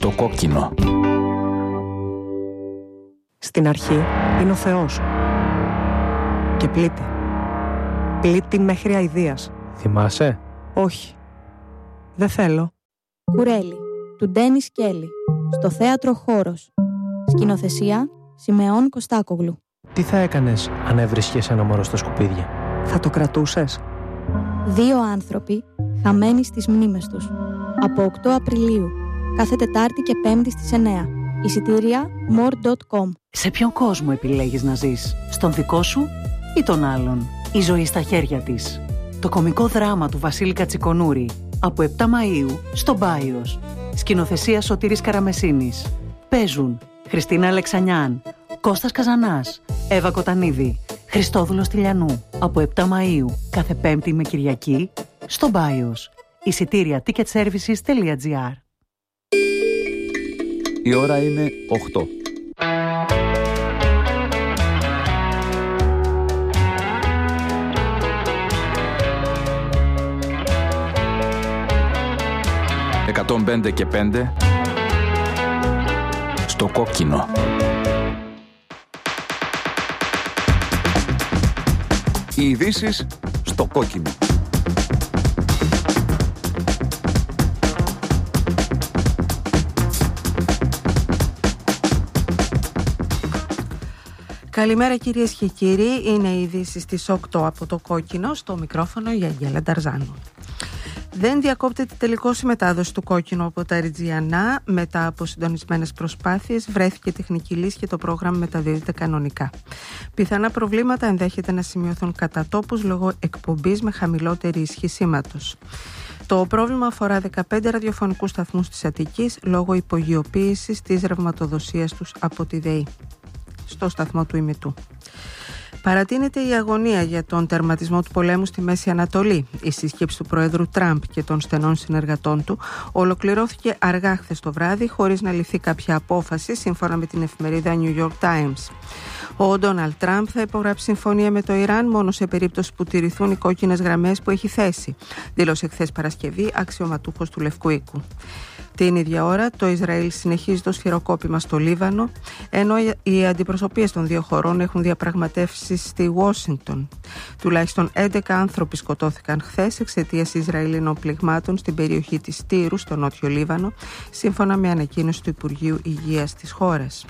Στο κόκκινο. Στην αρχή είναι ο Θεός. Και πλήττει. Πλήττει μέχρι αηδίας. Θυμάσαι? Όχι. Δεν θέλω. Κουρέλι, του Ντένις Κέλλη. Στο θέατρο Χώρος. Σκηνοθεσία Σιμεών Κωστάκογλου. Τι θα έκανες αν έβρισκες ένα μωρό στα σκουπίδια? Θα το κρατούσες? 2 άνθρωποι χαμένοι στις μνήμες τους. Από 8 Απριλίου. Κάθε Τετάρτη και Πέμπτη στις 9. Εισιτήρια more.com. Σε ποιον κόσμο επιλέγεις να ζεις? Στον δικό σου ή τον άλλον? Η ζωή στα χέρια της. Το κωμικό δράμα του Βασίλη Κατσικονούρη. Από 7 Μαΐου στο Μπάιος. Σκηνοθεσία Σωτήρης Καραμεσίνης. Παίζουν Χριστίνα Αλεξανιάν, Κώστας Καζανάς, Εύα Κοτανίδη, Χριστόδουλος Τηλιανού. Από 7 Μαΐου κάθε Πέμπτη με Κυριακή στο Μπάιος. Εισιτήρια ticketservices.gr. Η ώρα είναι 8. «105 και 5» στο κόκκινο. Οι ειδήσεις στο κόκκινο. Καλημέρα κυρίες και κύριοι, είναι οι ειδήσεις στις 8 από το κόκκινο, στο μικρόφωνο η Αγγέλα Νταρζάνου. Δεν διακόπτεται τελικώς η μετάδοση του κόκκινου από τα Ριτζιανά. Μετά από συντονισμένες προσπάθειες βρέθηκε τεχνική λύση και το πρόγραμμα μεταδίδεται κανονικά. Πιθανά προβλήματα ενδέχεται να σημειωθούν κατά τόπους λόγω εκπομπής με χαμηλότερη ισχύ σήματος. Το πρόβλημα αφορά 15 ραδιοφωνικούς σταθμούς της Αττικής λόγω υπογειοποίησης της ρευματοδοσίας τους από τη ΔΕΗ στο σταθμό του Ημιτού. Παρατείνεται η αγωνία για τον τερματισμό του πολέμου στη Μέση Ανατολή. Η σύσκεψη του Προέδρου Τραμπ και των στενών συνεργατών του ολοκληρώθηκε αργά χθες το βράδυ, χωρίς να ληφθεί κάποια απόφαση, σύμφωνα με την εφημερίδα New York Times. Ο Ντόναλντ Τραμπ θα υπογράψει συμφωνία με το Ιράν μόνο σε περίπτωση που τηρηθούν οι κόκκινες γραμμές που έχει θέσει, δήλωσε χθες Παρασκευή αξιωματούχος του Λευκού Οίκου. Την ίδια ώρα, το Ισραήλ συνεχίζει το σφυροκόπημα στο Λίβανο, ενώ οι αντιπροσωπείες των δύο χωρών έχουν διαπραγματεύσεις στη Ουάσιγκτον. Τουλάχιστον 11 άνθρωποι σκοτώθηκαν χθες εξαιτίας Ισραηλινών πληγμάτων στην περιοχή της Τύρου, στο νότιο Λίβανο, σύμφωνα με ανακοίνωση του Υπουργείου Υγείας της χώρας.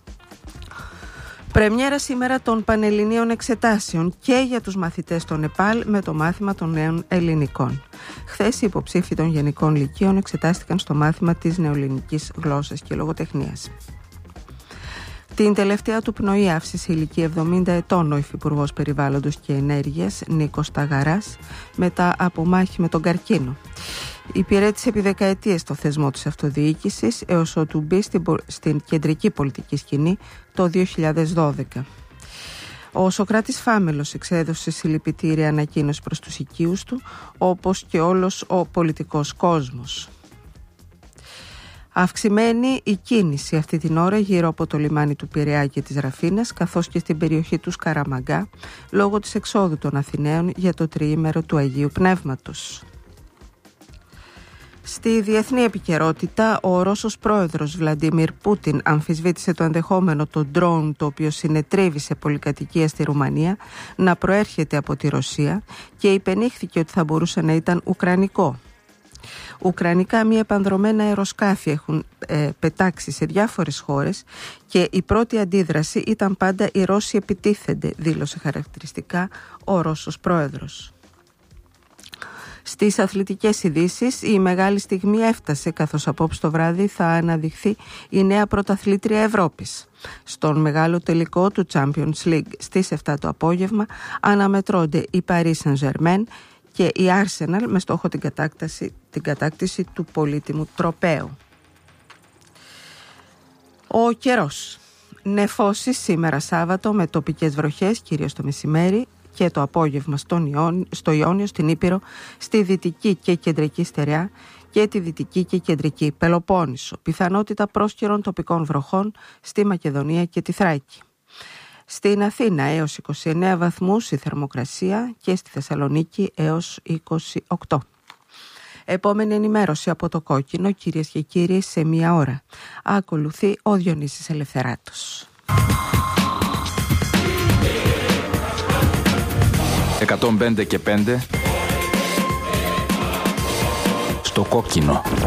Πρεμιέρα σήμερα των Πανελληνίων Εξετάσεων και για τους μαθητές των ΝΕΠΑΛ με το μάθημα των νέων ελληνικών. Χθες οι υποψήφοι των γενικών λυκείων εξετάστηκαν στο μάθημα της νεοελληνικής γλώσσας και λογοτεχνίας. Την τελευταία του πνοή άφησε σε ηλικία 70 ετών ο Υφυπουργός Περιβάλλοντος και Ενέργειας Νίκος Ταγαράς μετά από μάχη με τον καρκίνο. Υπηρέτησε επί δεκαετίες το θεσμό της αυτοδιοίκησης έως ότου μπει στην κεντρική πολιτική σκηνή το 2012. Ο Σωκράτης Φάμελος εξέδωσε συλληπιτήρια ανακοίνωση προς τους οικείους του, όπως και όλος ο πολιτικός κόσμος. Αυξημένη η κίνηση αυτή την ώρα γύρω από το λιμάνι του Πειραιά και της Ραφίνας, καθώς και στην περιοχή του Σκαραμαγκά, λόγω της εξόδου των Αθηναίων για το τριήμερο του Αγίου Πνεύματος. Στη διεθνή επικαιρότητα, ο Ρώσος πρόεδρος Βλαντίμιρ Πούτιν αμφισβήτησε το ενδεχόμενο το ντρόουν το οποίο συνετρίβει σε πολυκατοικία στη Ρουμανία να προέρχεται από τη Ρωσία και υπενήχθηκε ότι θα μπορούσε να ήταν ουκρανικό. Ουκρανικά μη επανδρωμένα αεροσκάφη έχουν πετάξει σε διάφορες χώρες και η πρώτη αντίδραση ήταν πάντα «οι Ρώσοι επιτίθενται», δήλωσε χαρακτηριστικά ο Ρώσος πρόεδρος. Στις αθλητικές ειδήσεις, η μεγάλη στιγμή έφτασε, καθώς απόψε το βράδυ θα αναδειχθεί η νέα πρωταθλήτρια Ευρώπης. Στον μεγάλο τελικό του Champions League στις 7 το απόγευμα αναμετρώνται η Paris Saint-Germain και η Arsenal με στόχο την κατάκτηση του πολύτιμου τροπαίου. Ο καιρός. Νεφώσεις σήμερα Σάββατο με τοπικές βροχές, κυρίως το μεσημέρι και το απόγευμα στο Ιόνιο, στην Ήπειρο, στη δυτική και κεντρική στερεά και τη δυτική και κεντρική Πελοπόννησο. Πιθανότητα πρόσκαιρων τοπικών βροχών στη Μακεδονία και τη Θράκη. Στην Αθήνα έως 29 βαθμούς η θερμοκρασία και στη Θεσσαλονίκη έως 28. Επόμενη ενημέρωση από το Κόκκινο, κυρίες και κύριοι, σε 1 ώρα. Ακολουθεί ο Διονύσης Ελευθεράτος. 105 και 5 στο Κόκκινο.